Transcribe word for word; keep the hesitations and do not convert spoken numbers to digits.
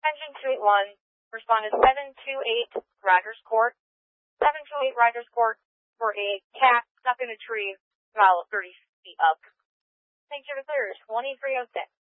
Attention two eight one, responded seven two eight Rogers Court. seven two eight Rogers Court for a cat stuck in a tree about thirty feet up. Thank you for clear, twenty-three oh six.